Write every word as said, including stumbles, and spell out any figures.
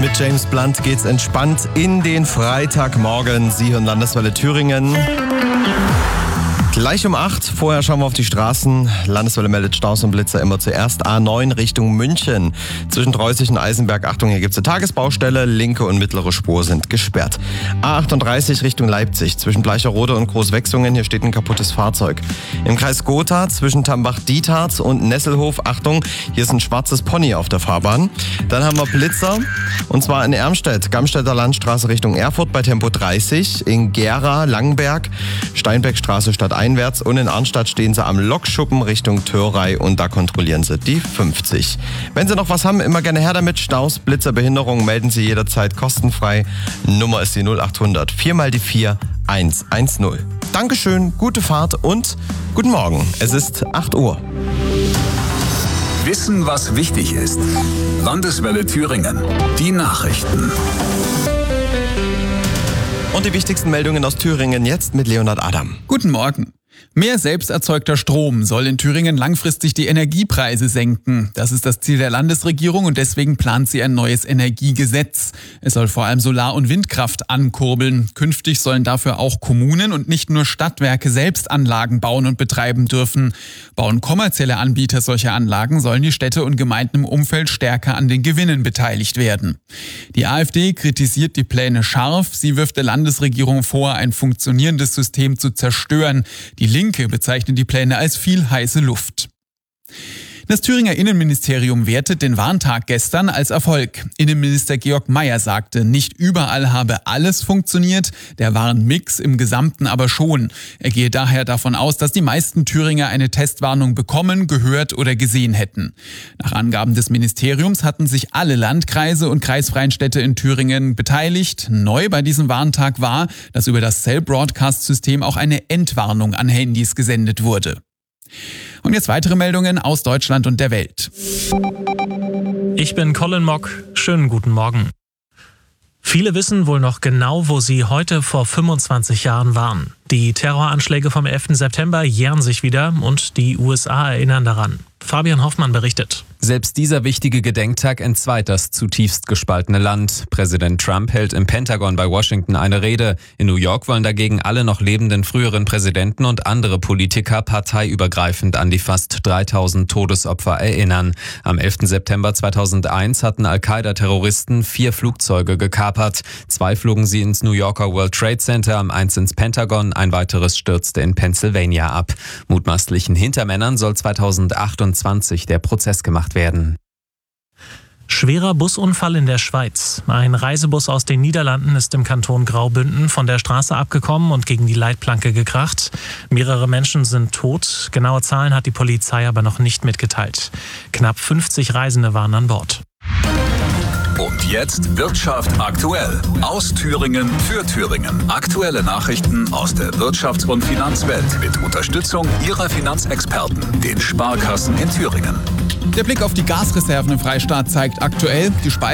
Mit James Blunt geht's entspannt in den Freitagmorgen. Sie hören Landeswelle Thüringen. Gleich um acht. Vorher schauen wir auf die Straßen. Landeswelle meldet Staus und Blitzer immer zuerst. A neun Richtung München. Zwischen Dreußig und Eisenberg. Achtung, hier gibt's eine Tagesbaustelle. Linke und mittlere Spur sind gesperrt. A achtunddreißig Richtung Leipzig. Zwischen Bleicherode und Großwechsungen. Hier steht ein kaputtes Fahrzeug. Im Kreis Gotha zwischen Tambach-Dietharz und Nesselhof. Achtung, hier ist ein schwarzes Pony auf der Fahrbahn. Dann haben wir Blitzer. Und zwar in Ermstedt. Gamstädter Landstraße Richtung Erfurt bei Tempo dreißig. In Gera, Langenberg. Steinbeckstraße statt einwärts und in Arnstadt stehen sie am Lokschuppen Richtung Törrei und da kontrollieren sie die fünfzig. Wenn Sie noch was haben, immer gerne her damit. Staus, Blitzer, Behinderungen melden Sie jederzeit kostenfrei. Nummer ist die null achthundert vier mal die vier eins eins null. Dankeschön, gute Fahrt und guten Morgen. Es ist acht Uhr. Wissen, was wichtig ist. Landeswelle Thüringen. Die Nachrichten. Und die wichtigsten Meldungen aus Thüringen jetzt mit Leonhard Adam. Guten Morgen. Mehr selbst erzeugter Strom soll in Thüringen langfristig die Energiepreise senken. Das ist das Ziel der Landesregierung und deswegen plant sie ein neues Energiegesetz. Es soll vor allem Solar- und Windkraft ankurbeln. Künftig sollen dafür auch Kommunen und nicht nur Stadtwerke selbst Anlagen bauen und betreiben dürfen. Bauen kommerzielle Anbieter solcher Anlagen, sollen die Städte und Gemeinden im Umfeld stärker an den Gewinnen beteiligt werden. Die AfD kritisiert die Pläne scharf. Sie wirft der Landesregierung vor, ein funktionierendes System zu zerstören. Die Linke bezeichnet die Pläne als viel heiße Luft. Das Thüringer Innenministerium wertet den Warntag gestern als Erfolg. Innenminister Georg Mayer sagte, nicht überall habe alles funktioniert, der Warnmix im Gesamten aber schon. Er gehe daher davon aus, dass die meisten Thüringer eine Testwarnung bekommen, gehört oder gesehen hätten. Nach Angaben des Ministeriums hatten sich alle Landkreise und kreisfreien Städte in Thüringen beteiligt. Neu bei diesem Warntag war, dass über das Cell-Broadcast-System auch eine Entwarnung an Handys gesendet wurde. Und jetzt weitere Meldungen aus Deutschland und der Welt. Ich bin Colin Mock. Schönen guten Morgen. Viele wissen wohl noch genau, wo sie heute vor fünfundzwanzig Jahren waren. Die Terroranschläge vom elften September jähren sich wieder und die U S A erinnern daran. Fabian Hoffmann berichtet. Selbst dieser wichtige Gedenktag entzweit das zutiefst gespaltene Land. Präsident Trump hält im Pentagon bei Washington eine Rede. In New York wollen dagegen alle noch lebenden früheren Präsidenten und andere Politiker parteiübergreifend an die fast dreitausend Todesopfer erinnern. Am elften September zweitausendeins hatten Al-Qaida-Terroristen vier Flugzeuge gekapert. Zwei flogen sie ins New Yorker World Trade Center, eins ins Pentagon, ein weiteres stürzte in Pennsylvania ab. Mutmaßlichen Hintermännern soll zweitausendachtundzwanzig der Prozess gemacht werden. Schwerer Busunfall in der Schweiz. Ein Reisebus aus den Niederlanden ist im Kanton Graubünden von der Straße abgekommen und gegen die Leitplanke gekracht. Mehrere Menschen sind tot. Genaue Zahlen hat die Polizei aber noch nicht mitgeteilt. Knapp fünfzig Reisende waren an Bord. Und jetzt Wirtschaft aktuell. Aus Thüringen für Thüringen. Aktuelle Nachrichten aus der Wirtschafts- und Finanzwelt mit Unterstützung Ihrer Finanzexperten, den Sparkassen in Thüringen. Der Blick auf die Gasreserven im Freistaat zeigt aktuell, die